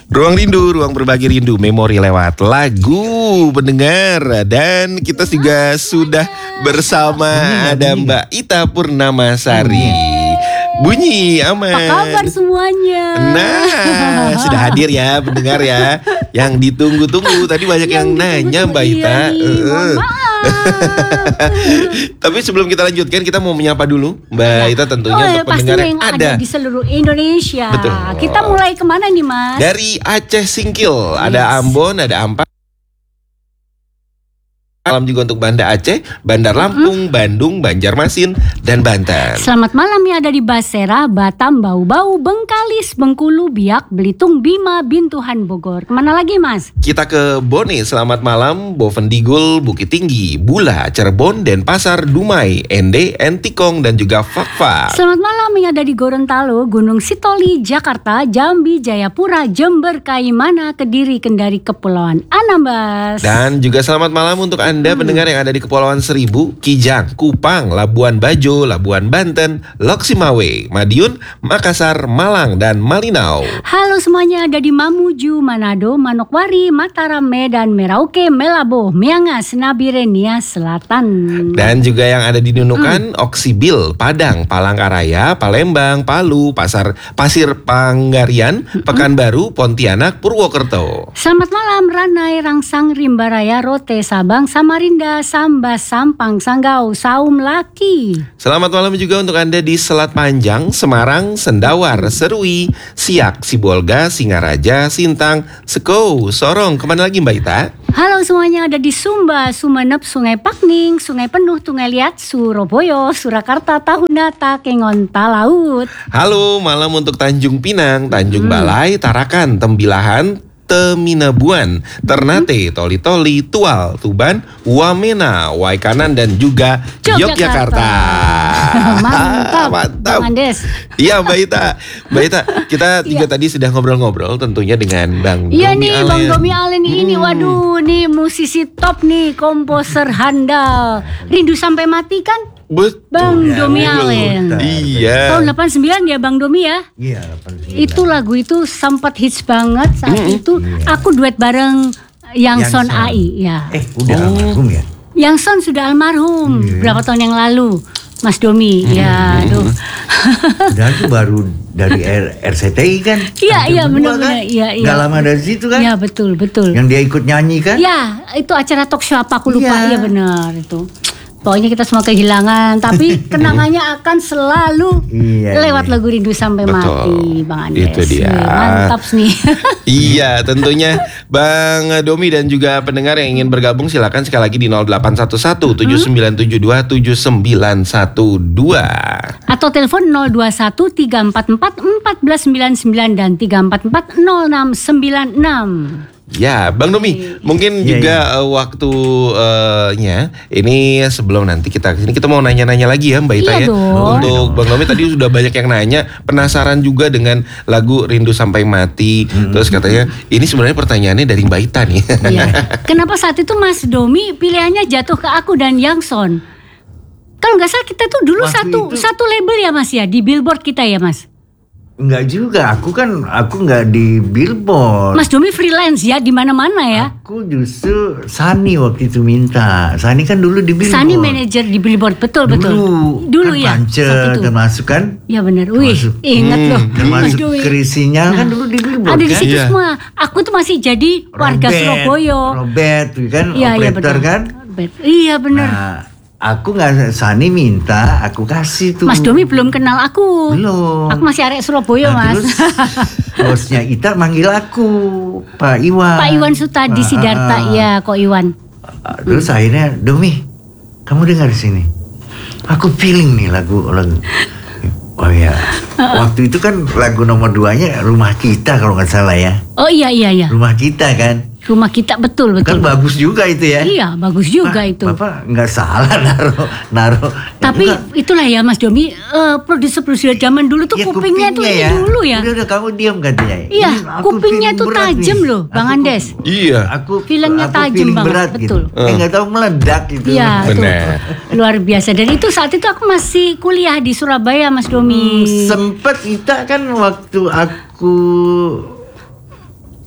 Ruang Rindu, ruang berbagi rindu, memori lewat lagu pendengar. Dan kita juga sudah bersama ada Mbak Ita Purnamasari. Bunyi aman. Apa kabar semuanya? Nah, sudah hadir ya pendengar ya. Yang ditunggu-tunggu. Tadi banyak yang nanya Mbak Ita. Mohon maaf. Tapi sebelum kita lanjutkan, kita mau menyapa dulu Mbak Ita tentunya untuk pendengar yang ada di seluruh Indonesia. Betul. Kita mulai kemana nih Mas? Dari Aceh Singkil, ada Ambon, ada Ampat. Malam juga untuk Banda Aceh, Bandar Lampung, Bandung, Banjarmasin, dan Banten. Selamat malam yang ada di Basera, Batam, Bau-Bau, Bengkalis, Bengkulu, Biak, Belitung, Bima, Bintuhan, Bogor. Kemana lagi Mas? Kita ke Bone, selamat malam, Bovendigul, Bukit Tinggi, Bula, Cirebon, Denpasar, Dumai, Ende, Entikong, dan juga Fakfak. Selamat malam yang ada di Gorontalo, Gunung Sitoli, Jakarta, Jambi, Jayapura, Jember, Kaimana, Kediri, Kendari, Kepulauan Anambas. Dan juga selamat malam untuk Anda pendengar yang ada di Kepulauan Seribu, Kijang, Kupang, Labuan Bajo, Labuan Banten, Loksimawe, Madiun, Makassar, Malang, dan Malinau. Halo semuanya ada di Mamuju, Manado, Manokwari, Mataram, Medan, Merauke, Melabo, Miangas, Nabire, Nia Selatan. Dan juga yang ada di Nunukan, Oksibil, Padang, Palangkaraya, Palembang, Palu, Pasir Panggarian, Pekanbaru, Pontianak, Purwokerto. Selamat malam Ranai, Rangsang, Rimbaraya, Rote, Sabang, Samarinda, Sambas, Sampang, Sanggau, Saum, Laki. Selamat malam juga untuk Anda di Selat Panjang, Semarang, Sendawar, Serui, Siak, Sibolga, Singaraja, Sintang, Sekou, Sorong. Kemana lagi Mbak Ita? Halo semuanya ada di Sumba, Sumeneb, Sungai Pakning, Sungai Penuh, Tungai Liat, Surabaya, Surakarta, Tahunata, Kengon, Talaut. Halo, malam untuk Tanjung Pinang, Tanjung Balai, Tarakan, Tembilahan, Teminabuan, Ternate, Toli-Toli, Tual, Tuban, Wamena, Waikanan, dan juga Yogyakarta. Mantap, Mantap. Bang Andes. Iya Mbak Ita, kita juga tadi sudah ngobrol-ngobrol tentunya dengan Bang Domi Iya nih Alen. Bang Domi Alen ini, waduh nih musisi top nih, komposer handal. Rindu Sampai Mati kan? Betul. Bang Domi Alen. Iya. Tahun 89 ya Bang Domi ya? Iya, 89. Itu lagu itu sempat hits banget saat itu. Aku duet bareng Yangson AI ya. Udah almarhum ya? Yangson sudah almarhum berapa tahun yang lalu. Mas Domi, ya, aduh. Udah itu baru dari RCTI kan? Iya, benar. Kan? Iya. Gak lama dari situ kan? Iya, betul. Yang dia ikut nyanyi kan? Ya, itu acara talk show apa aku lupa. Iya. Iya benar itu. Pokoknya kita semua kehilangan, tapi kenangannya akan selalu lewat lagu Rindu Sampai Mati, Bang Andes. Itu dia. Mantap nih. Iya, tentunya Bang Domi dan juga pendengar yang ingin bergabung silakan sekali lagi di 0811 7972 7912 atau telepon 021 344 1499 dan 344 0696. Ya, Bang Domi, mungkin juga waktunya ini sebelum nanti kita kesini kita mau nanya-nanya lagi ya Mbak Ita ya. Untuk Bang Domi tadi sudah banyak yang nanya, penasaran juga dengan lagu Rindu Sampai Mati. Terus katanya ini sebenarnya pertanyaannya dari Mbak Ita nih. Iya. Kenapa saat itu Mas Domi pilihannya jatuh ke aku dan Yangson? Kalau nggak salah kita tuh dulu satu label ya Mas ya, di Billboard kita ya Mas. Enggak juga, aku enggak di Billboard. Mas Domi freelance ya di mana-mana ya. Aku justru Sani waktu itu minta. Sani kan dulu di Billboard. Sani manajer di Billboard, betul. Dulu kan ya. Pance, termasuk kan? Ya benar. Wih, ingat loh. Termasuk Krisinya kan dulu di Billboard. Ada di kan? situ semua. Aku tuh masih jadi warga Surabaya. Robert kan, operator kan? Iya benar. Nah, aku nggak, Sani minta, aku kasih tuh. Mas Domi belum kenal aku. Belum. Aku masih arek Surabaya, Mas. Terus bosnya Ita manggil aku, Pak Iwan. Pak Iwan Sutadi Sidarta, ya kok Iwan. Terus akhirnya, Domi, kamu dengar sini. Aku feeling nih lagu. Oh ya, waktu itu kan lagu nomor 2-nya Rumah Kita kalau nggak salah ya. Oh iya. Rumah Kita kan. Rumah Kita betul. Kan bagus juga itu ya. Iya, bagus juga itu. Bapak nggak salah naruh. Tapi itulah ya Mas Domi, produser zaman dulu tuh kupingnya tuh ini dulu ya. Udah kamu diam katanya. Iya, kupingnya tuh tajam loh, Bang Andes. Iya. Filmnya tajam banget, betul. Nggak tahu meledak gitu. Iya, benar. Luar biasa. Dan itu saat itu aku masih kuliah di Surabaya, Mas Domi. Sempet Ita kan waktu aku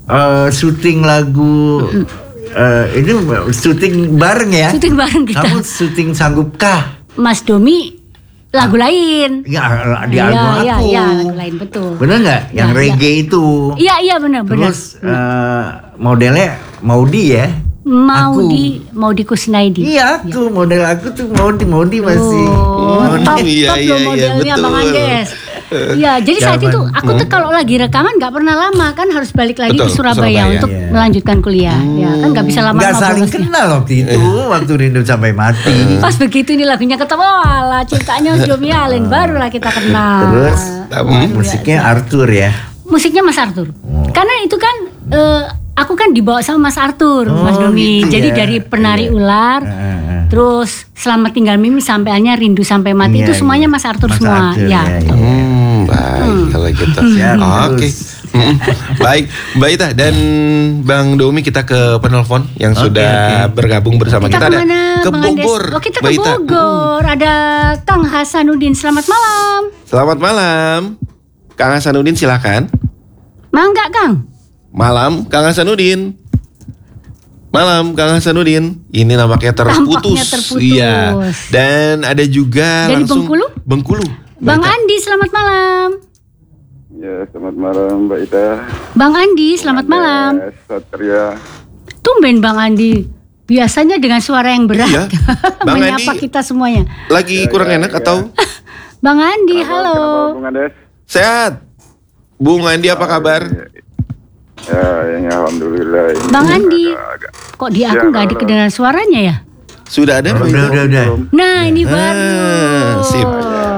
syuting lagu ini syuting bareng ya. Syuting bareng kita. Kamu syuting sanggupkah? Mas Domi lagu lain. Ya di album aku. Iya, lagu lain betul. Bener nggak? Yang reggae itu. Iya benar. Terus modelnya Maudi ya? Maudi Kusnaidi. Iya aku, model aku tuh Maudi masih. Top iya, modelnya betul. Bang Andes. Iya, jadi saat itu aku tuh kalau lagi rekaman nggak pernah lama kan, harus balik lagi ke Surabaya untuk melanjutkan kuliah. Ya kan nggak bisa lama-lama. Nggak saling kenal waktu itu, waktu Rindu Sampai Mati. Pas begitu ini lagunya ketemu, walah cintanya Domi Allen, barulah kita kenal. Terus musiknya Arthur ya. Musiknya Mas Arthur. Karena itu kan aku kan dibawa sama Mas Arthur, Mas Domi. Gitu jadi ya. dari Penari Ular, terus Selamat Tinggal Mimi sampai akhirnya Rindu Sampai Mati, itu semuanya Mas Arthur semua. Baik kalau gitu. Oke. Baik, Mbak Ita dan Bang Domi, kita ke penelpon yang sudah bergabung bersama kita. Ada ke Bogor. Kita ke Bogor. Ada Kang Hasanuddin. Selamat malam. Selamat malam. Kang Hasanuddin silakan. Mangga Kang. Malam Kang Hasanuddin. Malam Kang Hasanuddin. Ini nampaknya terputus. Iya. Dan ada juga dari langsung Bengkulu. Mbak Bang Ita. Andi, selamat malam. Ya, selamat malam Mbak Ita. Bang Andi, selamat malam. Satria. Tumben Bang Andi. Biasanya dengan suara yang berat. Iya. Bang menyapa Andi kita semuanya. lagi kurang enak atau? Bang Andi, halo. Kenapa, Bung Andes? Sehat. Bung Andi apa kabar? Ya, alhamdulillah. Ini Bang Andi, agak- kok di aku nggak ada kedengaran suaranya ya? Sudah ada? Udah. Nah ini baru. Sip.